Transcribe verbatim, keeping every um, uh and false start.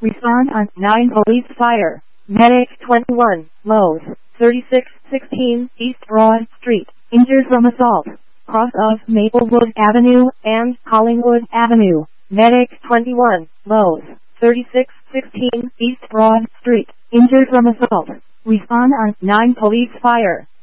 Respond on nine Police Fire. Medic twenty-one, Lowe's, thirty-six sixteen East Broad Street, injured from assault. Cross of Maplewood Avenue and Collingwood Avenue. Medic twenty-one, Lowe's, thirty-six sixteen East Broad Street, injured from assault. Respond on nine Police Fire.